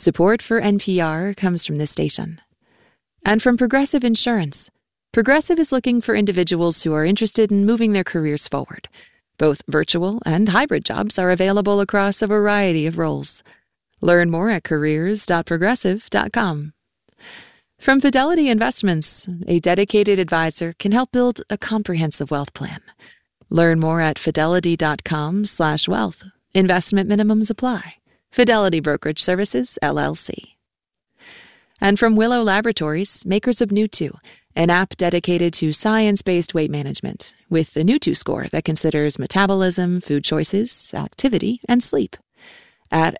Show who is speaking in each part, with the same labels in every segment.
Speaker 1: Support for NPR comes from this station. And from Progressive Insurance. Progressive is looking for individuals who are interested in moving their careers forward. Both virtual and hybrid jobs are available across a variety of roles. Learn more at careers.progressive.com. From Fidelity Investments, a dedicated advisor can help build a comprehensive wealth plan. Learn more at fidelity.com/wealth. Investment minimums apply. Fidelity Brokerage Services, LLC. And from Willow Laboratories, makers of Newtwo, an app dedicated to science-based weight management, with the Newtwo score that considers metabolism, food choices, activity, and sleep. At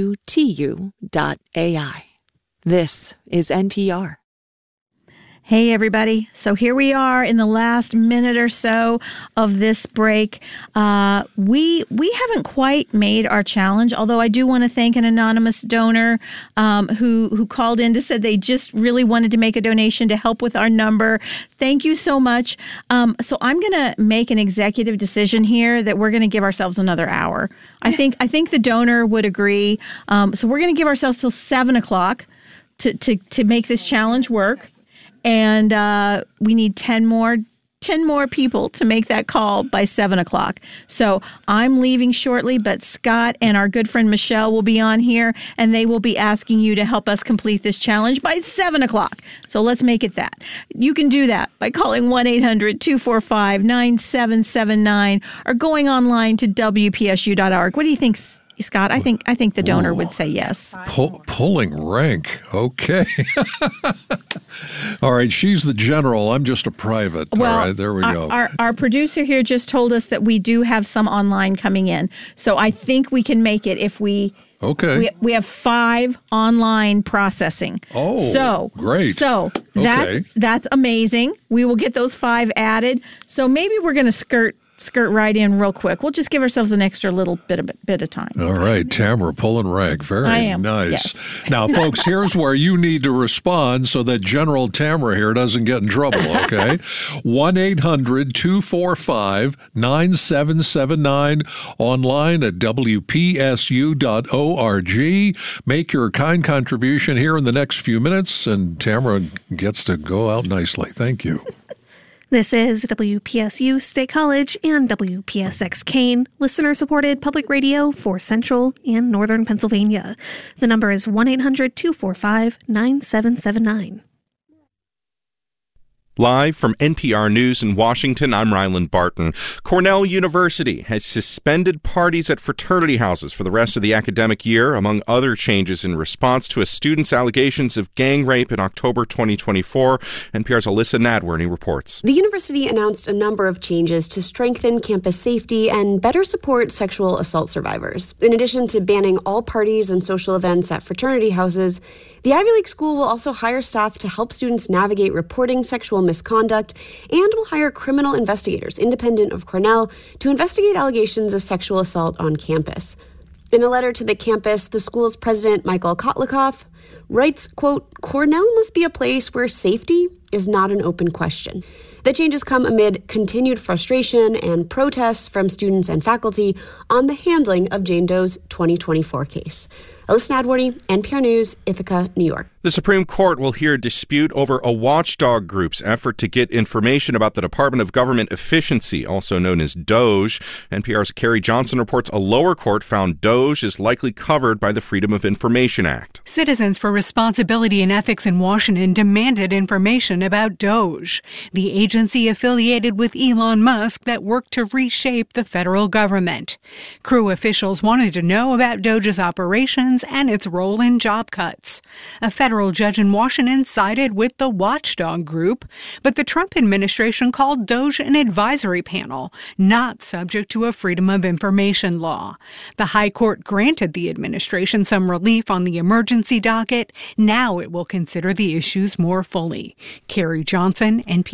Speaker 1: nutu.ai. This is NPR.
Speaker 2: Hey, everybody. So here we are in the last minute or so of this break. We haven't quite made our challenge, although I do want to thank an anonymous donor who called in to said they just really wanted to make a donation to help with our number. Thank you so much. So I'm going to make an executive decision here that we're going to give ourselves another hour. I think the donor would agree. So we're going to give ourselves till 7 o'clock to make this challenge work. And we need 10 more people to make that call by 7 o'clock. So I'm leaving shortly, but Scott and our good friend Michelle will be on here, and they will be asking you to help us complete this challenge by 7 o'clock. So let's make it that. You can do that by calling 1-800-245-9779 or going online to WPSU.org. What do you think, Scott? I think the donor would say yes.
Speaker 3: Pulling rank. Okay. All right. She's the general. I'm just a private.
Speaker 2: Well,
Speaker 3: all right. There we go.
Speaker 2: Our producer here just told us that we do have some online coming in. So I think we can make it if we...
Speaker 3: Okay.
Speaker 2: We have 5 online processing.
Speaker 3: Oh,
Speaker 2: so
Speaker 3: great.
Speaker 2: So that's amazing. We will get those 5 added. So maybe we're going to skirt right in real quick. We'll just give ourselves an extra little bit of time.
Speaker 3: All right, Tamara, pulling rank. Very nice.
Speaker 2: Yes.
Speaker 3: Now, folks, here's where you need to respond so that General Tamara here doesn't get in trouble, okay? 1-800-245-9779, online at WPSU.org. Make your kind contribution here in the next few minutes, and Tamara gets to go out nicely. Thank you.
Speaker 4: This is WPSU State College and WPSX Kane, listener-supported public radio for Central and Northern Pennsylvania. The number is 1-800-245-9779.
Speaker 5: Live from NPR News in Washington, I'm Ryland Barton. Cornell University has suspended parties at fraternity houses for the rest of the academic year, among other changes in response to a student's allegations of gang rape in October 2024. NPR's Alyssa Nadworny reports.
Speaker 6: The university announced a number of changes to strengthen campus safety and better support sexual assault survivors. In addition to banning all parties and social events at fraternity houses, the Ivy League school will also hire staff to help students navigate reporting sexual misconduct and will hire criminal investigators independent of Cornell to investigate allegations of sexual assault on campus. In a letter to the campus, the school's president, Michael Kotlikoff, writes, quote, "Cornell must be a place where safety is not an open question." The changes come amid continued frustration and protests from students and faculty on the handling of Jane Doe's 2024 case. Alyssa Nadworny, NPR News, Ithaca, New York.
Speaker 5: The Supreme Court will hear a dispute over a watchdog group's effort to get information about the Department of Government Efficiency, also known as DOGE. NPR's Carrie Johnson reports a lower court found DOGE is likely covered by the Freedom of Information Act.
Speaker 7: Citizens for Responsibility and Ethics in Washington demanded information about DOGE, the agency affiliated with Elon Musk that worked to reshape the federal government. Crew officials wanted to know about DOGE's operations and its role in job cuts. A federal judge in Washington sided with the watchdog group, but the Trump administration called DOGE an advisory panel, not subject to a Freedom of Information law. The High Court granted the administration some relief on the emergency docket. Now it will consider the issues more fully. Carrie Johnson, NPR News.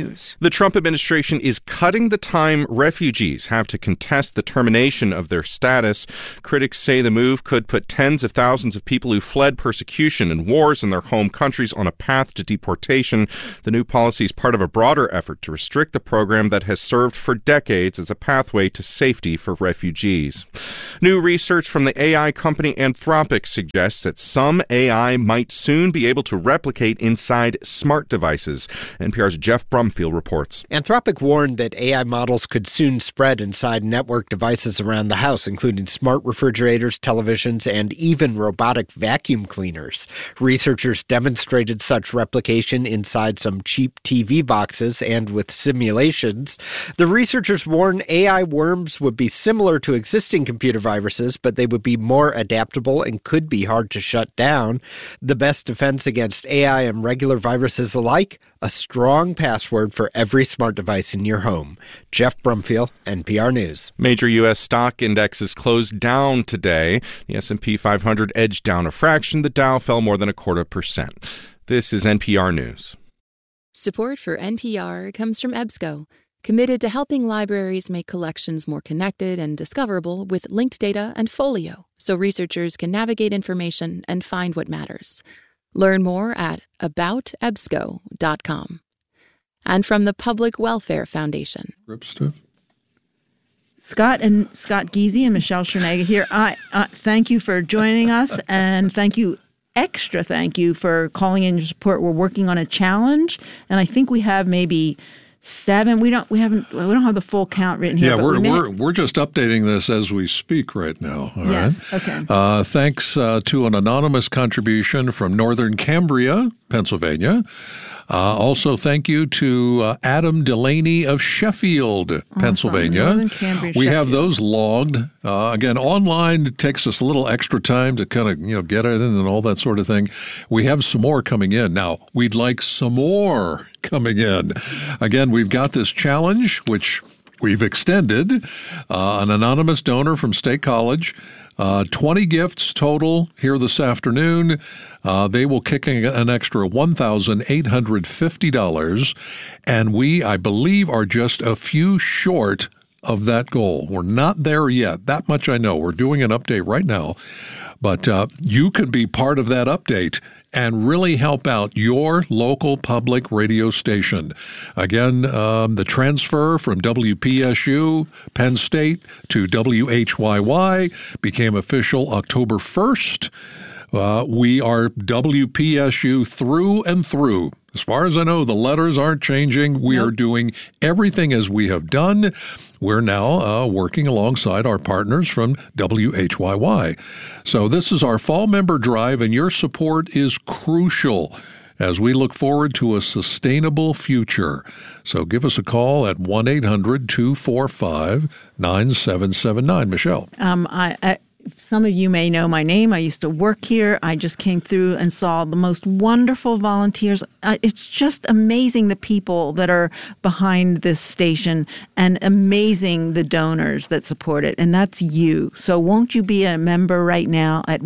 Speaker 8: News.
Speaker 5: The Trump administration is cutting the time refugees have to contest the termination of their status. Critics say the move could put tens of thousands of people who fled persecution and wars in their home countries on a path to deportation. The new policy is part of a broader effort to restrict the program that has served for decades as a pathway to safety for refugees. New research from the AI company Anthropic suggests that some AI might soon be able to replicate inside smart devices. NPR's Jeff Brumfield reports.
Speaker 9: Anthropic warned that AI models could soon spread inside network devices around the house, including smart refrigerators, televisions, and even robotic vacuum cleaners. Researchers demonstrated such replication inside some cheap TV boxes and with simulations. The researchers warn AI worms would be similar to existing computer viruses, but they would be more adaptable and could be hard to shut down. The best defense against AI and regular viruses alike? A strong password for every smart device in your home. Jeff Brumfield, NPR News.
Speaker 5: Major U.S. stock indexes closed down today. The S&P 500 edged down a fraction. The Dow fell more than 0.25%. This is NPR News.
Speaker 1: Support for NPR comes from EBSCO, committed to helping libraries make collections more connected and discoverable with linked data and Folio, so researchers can navigate information and find what matters. Learn more at aboutebsco.com. And from the Public Welfare Foundation.
Speaker 10: Scott Giese and Michelle Chernega here. Thank you for joining us, and thank you for calling in your support. We're working on a challenge, and I think we have maybe 7. We don't have the full count written here.
Speaker 3: Yeah, we're just updating this as we speak right now. All
Speaker 10: yes.
Speaker 3: Right?
Speaker 10: Okay.
Speaker 3: Thanks to an anonymous contribution from Northern Cambria, Pennsylvania. Also, thank you to Adam Delaney of Sheffield, Pennsylvania.
Speaker 10: Northern Cambria,
Speaker 3: we
Speaker 10: Sheffield.
Speaker 3: have those logged. Again, online, it takes us a little extra time to kind of get it in and all that sort of thing. We have some more coming in. Now, we'd like some more coming in. Again, we've got this challenge, which we've extended. An anonymous donor from State College. 20 gifts total here this afternoon. They will kick in an extra $1,850. And we, I believe, are just a few short of that goal. We're not there yet. That much I know. We're doing an update right now. But you can be part of that update and really help out your local public radio station. Again, the transfer from WPSU, Penn State, to WHYY became official October 1st. We are WPSU through and through. As far as I know, the letters aren't changing. We are doing everything as we have done. We're now working alongside our partners from WHYY. So this is our fall member drive, and your support is crucial as we look forward to a sustainable future. So give us a call at 1-800-245-9779. Michelle.
Speaker 10: Some of you may know my name. I used to work here. I just came through and saw the most wonderful volunteers. It's just amazing the people that are behind this station and amazing the donors that support it. And that's you. So won't you be a member right now at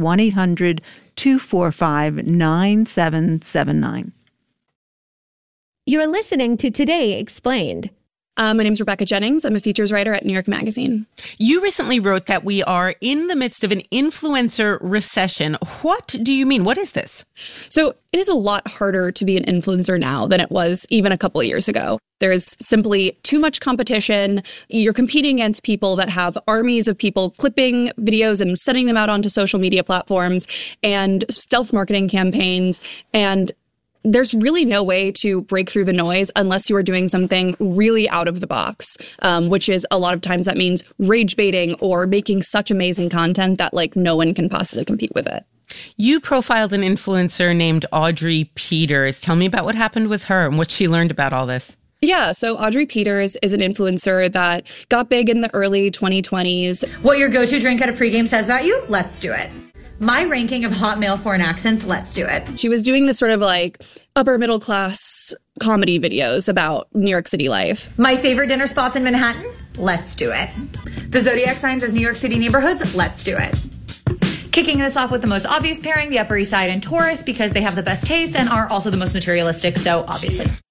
Speaker 10: 1-800-245-9779.
Speaker 11: You're listening to Today Explained.
Speaker 12: My name is Rebecca Jennings. I'm a features writer at New York Magazine.
Speaker 13: You recently wrote that we are in the midst of an influencer recession. What do you mean? What is this?
Speaker 12: So it is a lot harder to be an influencer now than it was even a couple of years ago. There's simply too much competition. You're competing against people that have armies of people clipping videos and sending them out onto social media platforms and stealth marketing campaigns. And there's really no way to break through the noise unless you are doing something really out of the box, which is a lot of times that means rage baiting or making such amazing content that no one can possibly compete with it.
Speaker 13: You profiled an influencer named Audrey Peters. Tell me about what happened with her and what she learned about all this.
Speaker 12: Yeah, so Audrey Peters is an influencer that got big in the early 2020s.
Speaker 14: What your go-to drink at a pregame says about you? Let's do it. My ranking of hot male foreign accents, let's do it.
Speaker 12: She was doing this sort of upper middle class comedy videos about New York City life.
Speaker 14: My favorite dinner spots in Manhattan, let's do it. The zodiac signs as New York City neighborhoods, let's do it. Kicking this off with the most obvious pairing, the Upper East Side and Taurus, because they have the best taste and are also the most materialistic, so obviously.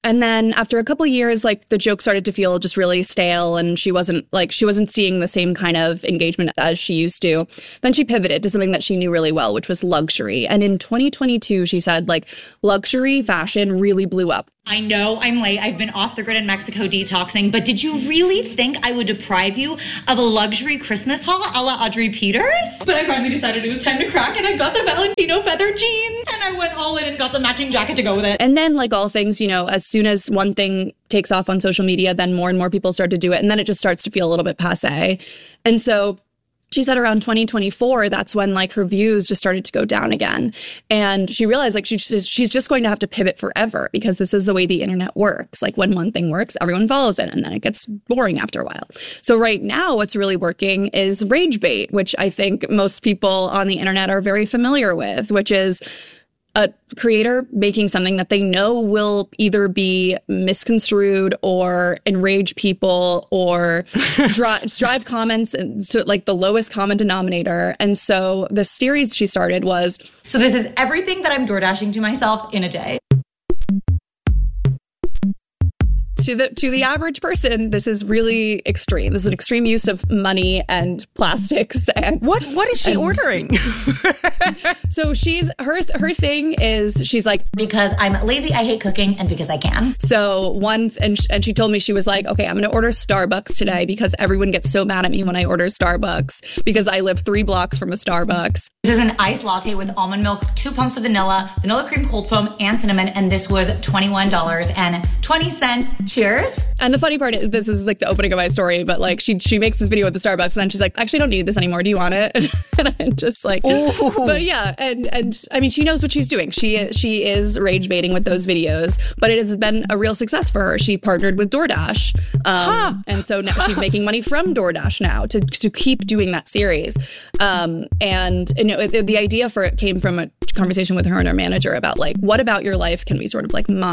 Speaker 12: And then after a couple years, like the joke started to feel just really stale, and she wasn't seeing the same kind of engagement as she used to. Then she pivoted to something that she knew really well, which was luxury. And in 2022, she said like luxury fashion really blew up.
Speaker 8: I know I'm late. I've been off the grid in Mexico detoxing, but did you really think I would deprive you of a luxury Christmas haul a la Audrey Peters? But I finally decided it was time to crack, and I got the Valentino feather jeans, and I went all in and got the matching jacket to go with it.
Speaker 12: And then, like all things, you know, as soon as one thing takes off on social media, then more and more people start to do it, and then it just starts to feel a little bit passé. And so she said around 2024, that's when like her views just started to go down again. And she realized like she's just going to have to pivot forever, because this is the way the internet works. Like when one thing works, everyone follows it, and then it gets boring after a while. So right now what's really working is rage bait, which I think most people on the internet are very familiar with, which is a creator making something that they know will either be misconstrued or enrage people or drive comments to like the lowest common denominator. And so the series she started was,
Speaker 14: so this is everything that I'm DoorDashing to myself in a day.
Speaker 12: To the average person, this is really extreme. This is an extreme use of money and plastics. And
Speaker 13: what is she ordering?
Speaker 12: So her thing is she's like,
Speaker 14: because I'm lazy, I hate cooking, and because I can.
Speaker 12: So and she told me, she was like, okay, I'm going to order Starbucks today because everyone gets so mad at me when I order Starbucks because I live 3 blocks from a Starbucks.
Speaker 14: This is an iced latte with almond milk, 2 pumps of vanilla cream, cold foam, and cinnamon, and this was $21.20. Cheers.
Speaker 12: And the funny part is, this is like the opening of my story, but like she makes this video with the Starbucks, and then she's like, actually, I don't need this anymore. Do you want it? And I'm just like, ooh. But yeah, and I mean, she knows what she's doing. She is rage baiting with those videos, but it has been a real success for her. She partnered with DoorDash, and so now she's making money from DoorDash now to keep doing that series. And you know, the idea for it came from a conversation with her and her manager about like, what about your life can we sort of like